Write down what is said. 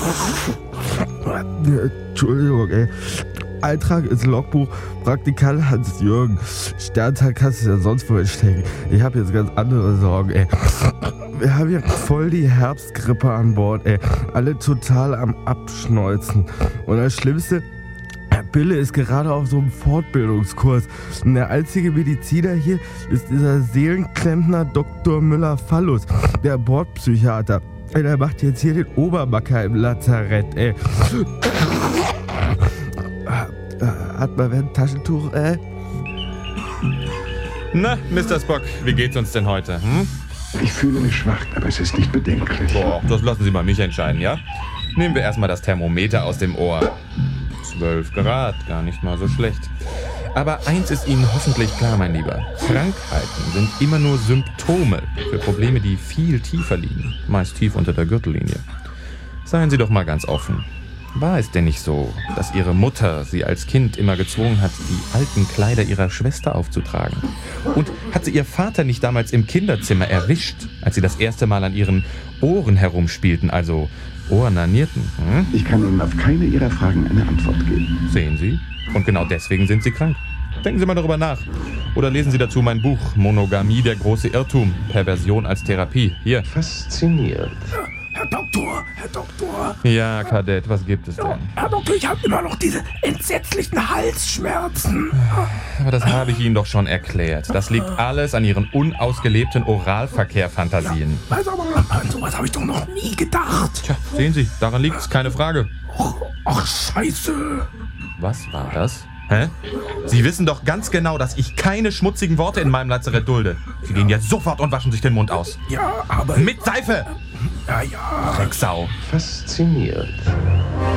Entschuldigung, ey. Eintrag ins Logbuch, Praktikant Hans-Jürgen. Sterntag kannst du ja sonst wohin stecken. Ich habe jetzt ganz andere Sorgen, ey. Wir haben hier voll die Herbstgrippe an Bord, ey. Alle total am Abschneuzen. Und das Schlimmste, Bille ist gerade auf so einem Fortbildungskurs. Und der einzige Mediziner hier ist dieser Seelenklempner Dr. Müller-Fallus, der Bordpsychiater. Der macht jetzt hier den Obermacker im Lazarett, ey. Hat mal wer ein Taschentuch, ey? Na, Mr. Spock, wie geht's uns denn heute? Ich fühle mich schwach, aber es ist nicht bedenklich. Boah, das lassen Sie mal mich entscheiden, ja? Nehmen wir erstmal das Thermometer aus dem Ohr. 12 Grad, gar nicht mal so schlecht. Aber eins ist Ihnen hoffentlich klar, mein Lieber. Krankheiten sind immer nur Symptome für Probleme, die viel tiefer liegen. Meist tief unter der Gürtellinie. Seien Sie doch mal ganz offen. War es denn nicht so, dass Ihre Mutter Sie als Kind immer gezwungen hat, die alten Kleider Ihrer Schwester aufzutragen? Und hat sie Ihr Vater nicht damals im Kinderzimmer erwischt, als Sie das erste Mal an Ihren Ohren herumspielten, also ohrnanierten? Ich kann Ihnen auf keine Ihrer Fragen eine Antwort geben. Sehen Sie? Und genau deswegen sind Sie krank. Denken Sie mal darüber nach. Oder lesen Sie dazu mein Buch Monogamie, der große Irrtum. Perversion als Therapie. Hier. Fasziniert. Herr Doktor. Ja, Kadett, was gibt es denn? Herr Doktor, ich habe immer noch diese entsetzlichen Halsschmerzen. Aber das habe ich Ihnen doch schon erklärt. Das liegt alles an Ihren unausgelebten Oralverkehr-Fantasien. Also, aber an sowas habe ich doch noch nie gedacht. Tja, sehen Sie, daran liegt's, keine Frage. Ach, scheiße. Was war das? Hä? Sie wissen doch ganz genau, dass ich keine schmutzigen Worte in meinem Lazarett dulde. Sie gehen jetzt sofort und waschen sich den Mund aus. Ja, aber... Mit Seife! Ja. Drecksau. Fasziniert.